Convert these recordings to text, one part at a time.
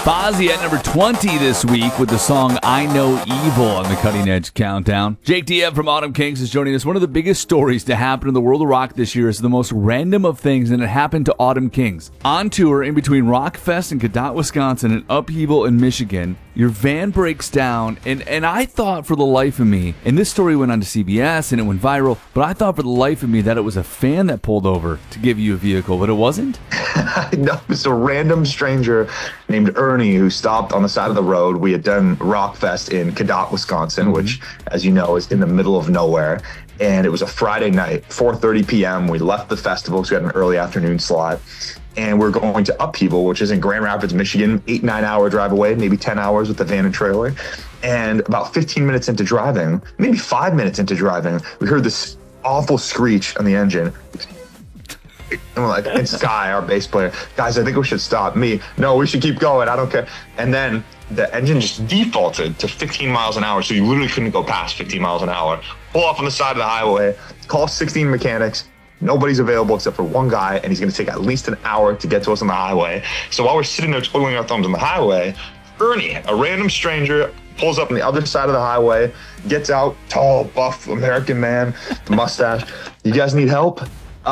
Fozzy at number 20 this week with the song I Know Evil on the Cutting Edge Countdown. Jake Diev from Autumn Kings is joining us. One of the biggest stories to happen in the world of rock this year is the most random of things, and it happened to Autumn Kings. On tour in between Rockfest in Cadott, Wisconsin and Upheaval in Michigan, your van breaks down, and I thought for the life of me, and this story went on to CBS and it went viral, but I thought for the life of me that it was a fan that pulled over to give you a vehicle, but it wasn't? No, it's a random stranger named Ernie who stopped on the side of the road. We had done Rockfest in Cadott, Wisconsin, which, as you know, is in the middle of nowhere. And it was a Friday night, 4:30 p.m. We left the festival because we had an early afternoon slot. And we're going to Upheaval, which is in Grand Rapids, Michigan, 8-9 hour drive away, maybe 10 hours with the van and trailer. And about 15 minutes into driving, maybe 5 minutes into driving, we heard this awful screech on the engine. And we're like, and Sky, our bass player, guys, I think we should stop. Me, no, we should keep going. I don't care. And then the engine just defaulted to 15 miles an hour. So you literally couldn't go past 15 miles an hour. Pull off on the side of the highway, call 16 mechanics. Nobody's available except for one guy, and he's going to take at least an hour to get to us on the highway. So while we're sitting there twiddling our thumbs on the highway, Ernie, a random stranger, pulls up on the other side of the highway, gets out, tall, buff American man, the mustache. You guys need help?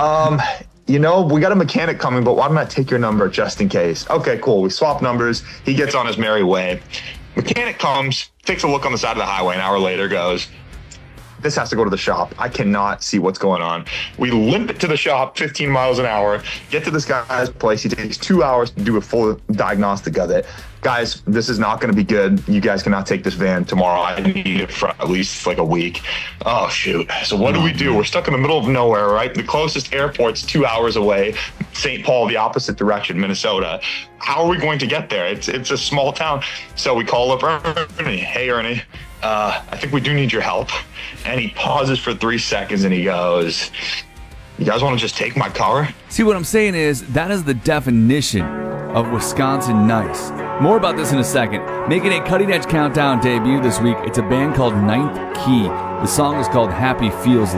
We got a mechanic coming, but why don't I take your number just in case? Okay, cool. We swap numbers. He gets on his merry way. Mechanic comes, takes a look on the side of the highway, an hour later goes, this has to go to the shop. I cannot see what's going on. We limp it to the shop, 15 miles an hour, get to this guy's place. He takes 2 hours to do a full diagnostic of it. Guys, this is not going to be good. You guys cannot take this van tomorrow. I need it for at least like a week. Oh, shoot. So what do? We're stuck in the middle of nowhere, right? The closest airport's 2 hours away. St. Paul, the opposite direction, Minnesota. How are we going to get there? It's a small town. So we call up Ernie. Hey, Ernie. I think we do need your help. And he pauses for 3 seconds and he goes, you guys want to just take my car? See, what I'm saying is that is the definition of Wisconsin nice. More about this in a second. Making a Cutting Edge Countdown debut this week, it's a band called Ninth Key. The song is called Happy Feels